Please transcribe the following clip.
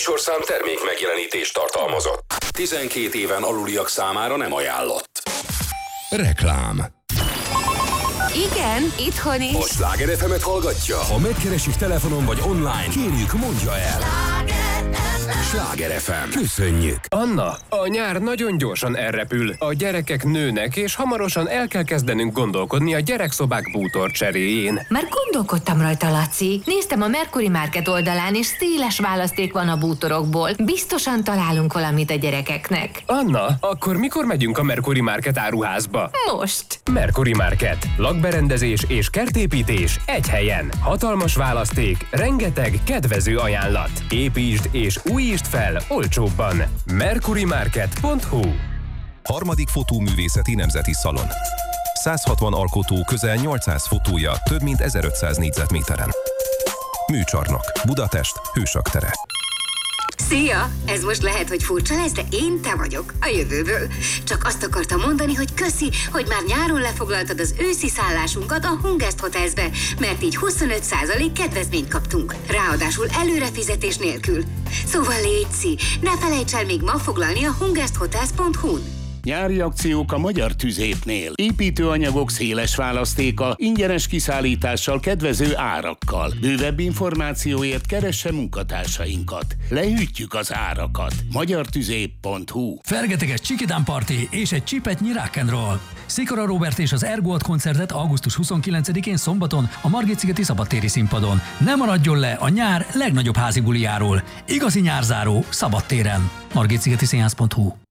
műsorszám termék megjelenítést tartalmazott. 12 éven aluliak számára nem ajánlott. Reklám. Igen, itthon is. A Sláger FM-et hallgatja? Ha megkeresik telefonon vagy online, kérjük, mondja el. Sláger FM. Köszönjük. Anna, a nyár nagyon gyorsan elrepül. A gyerekek nőnek, és hamarosan el kell kezdenünk gondolkodni a gyerekszobák bútor cseréjén. Már gondolkodtam rajta, Laci. Néztem a Mercury Market oldalán, és széles választék van a bútorokból. Biztosan találunk valamit a gyerekeknek. Anna, akkor mikor megyünk a Mercury Market áruházba? Most. Mercury Market. Lakberendezés és kertépítés egy helyen. Hatalmas választék, rengeteg kedvező ajánlat. Építsd és újítsd fel olcsóbban. mercurymarket.hu. Harmadik fotóművészeti nemzeti szalon. 160 alkotó, közel 800 fotója, több mint 1500 négyzetméteren. Műcsarnok, Budapest, Hősök tere. Szia! Ez most lehet, hogy furcsa lesz, de én te vagyok, a jövőből. Csak azt akartam mondani, hogy köszi, hogy már nyáron lefoglaltad az őszi szállásunkat a Hungest Hotelsbe, mert így 25% kedvezményt kaptunk. Ráadásul előrefizetés nélkül. Szóval létszi, ne felejts el még ma foglalni a hungesthotels.hu-n. Nyári akciók a Magyar Tüzépnél. Építőanyagok széles választéka, ingyenes kiszállítással, kedvező árakkal. Bővebb információért keresse munkatársainkat. Lehűtjük az árakat. magyartüzép.hu. Fergeteges Csikidán Party és egy csipetnyi rock'n'roll. Szikora Róbert és az Ergo Ad koncertet augusztus 29-én szombaton a Margit-szigeti szabadtéri színpadon. Ne maradjon le a nyár legnagyobb házi bulijáról. Igazi nyárzáró szabadtéren. margitszigetiszínház.hu.